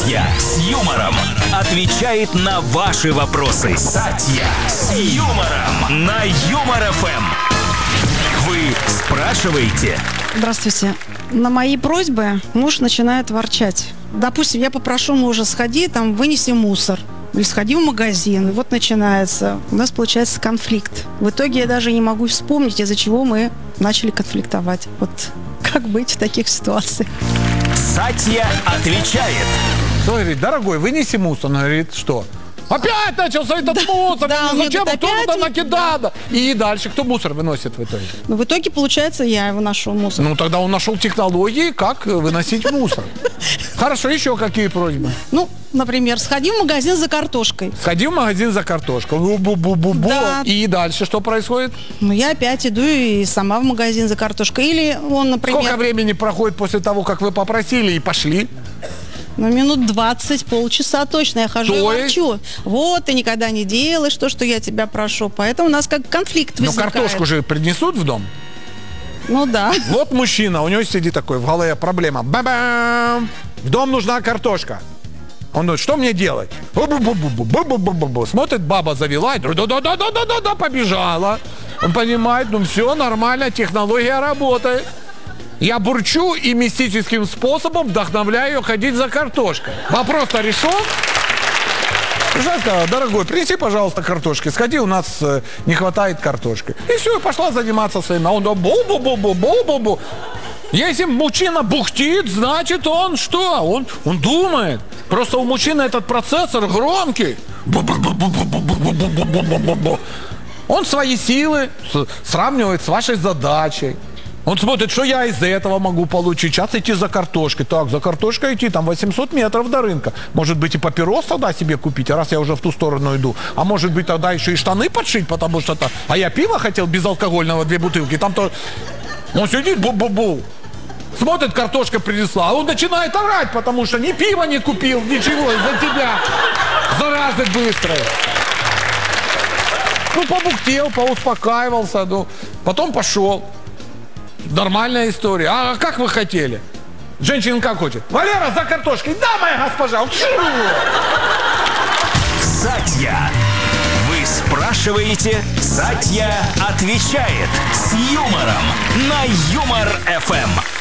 Сатья с юмором отвечает на ваши вопросы. Сатья с юмором на Юмор ФМ. Вы спрашиваете? Здравствуйте. На мои просьбы муж начинает ворчать. Допустим, я попрошу мужа: сходи, там, вынеси мусор. Или сходи в магазин. И вот начинается. У нас получается конфликт. В итоге я даже не могу вспомнить, из-за чего мы начали конфликтовать. Вот как быть в таких ситуациях? Сатья отвечает. Кто говорит: дорогой, вынеси мусор. Он говорит: что? Опять начался этот мусор. Да, Зачем? опять? Кто туда накидал? И дальше кто мусор выносит в итоге? Но в итоге, получается, я выношу мусор. Ну, тогда он нашел технологии, как выносить мусор. Хорошо, еще какие просьбы? Ну, например, сходи в магазин за картошкой. Сходи в магазин за картошкой. Бу-бу-бу-бу-бу. Да. И дальше что происходит? Ну, я опять иду и сама в магазин за картошкой. Или он, например... Сколько времени проходит после того, как вы попросили и пошли? Ну, минут 20, полчаса точно. Я хожу и ворчу. Вот, ты никогда не делаешь то, что я тебя прошу. Поэтому у нас как конфликт Но возникает. картошку же принесут в дом? Ну да. Вот мужчина, у него сидит такой, в голове проблема. Ба-бам! В дом нужна картошка. Он думает: что мне делать? Бу-бу-бу-бу-бу-бу-бу-бу-бу. Смотрит, баба завела, да-да-да-да-да-да, побежала. Он понимает, ну все, нормально, технология работает. Я бурчу и мистическим способом вдохновляю ее ходить за картошкой. Вопрос-то решен. Жена сказала: дорогой, принеси, пожалуйста, картошки. Сходи, у нас не хватает картошки. И все, и пошла заниматься своим. А он бу-бу-бу-бу-бу-бу-бу. Если мужчина бухтит, значит он что? Он думает. Просто у мужчины этот процессор громкий. Он свои силы сравнивает с вашей задачей. Он смотрит, что я из этого могу получить. Сейчас идти за картошкой. Так, за картошкой идти, там 800 метров до рынка. Может быть, и папирос тогда себе купить, раз я уже в ту сторону иду. А может быть, тогда еще и штаны подшить, потому что... А я пиво хотел безалкогольного, 2 бутылки. Там-то... Он сидит, бу-бу-бу. Смотрит, картошка принесла. А он начинает орать, потому что ни пива не купил, ничего из-за тебя. Заразы быстрые. Ну, побухтел, поуспокаивался. Ну, потом пошел. Нормальная история. А как вы хотели? Женщина как хочет? Валера, за картошкой. Да, моя госпожа. Сатья. Вы спрашиваете, Сатья отвечает с юмором на Юмор ФМ.